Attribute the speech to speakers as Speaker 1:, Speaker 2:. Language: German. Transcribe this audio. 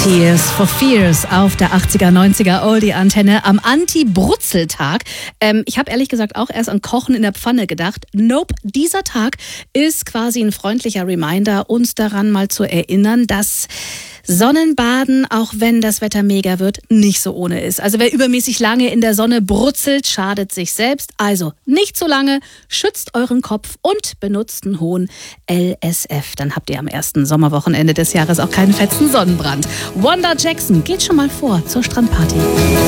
Speaker 1: Tears for Fears auf der 80er, 90er Oldie-Antenne am Anti-Brutzeltag. Ich habe ehrlich gesagt auch erst an Kochen in der Pfanne gedacht. Nope, dieser Tag ist quasi ein freundlicher Reminder, uns daran mal zu erinnern, dass Sonnenbaden, auch wenn das Wetter mega wird, nicht so ohne ist. Also wer übermäßig lange in der Sonne brutzelt, schadet sich selbst. Also nicht so lange, schützt euren Kopf und benutzt einen hohen LSF. Dann habt ihr am ersten Sommerwochenende des Jahres auch keinen fetzen Sonnenbrand. Wanda Jackson geht schon mal vor zur Strandparty.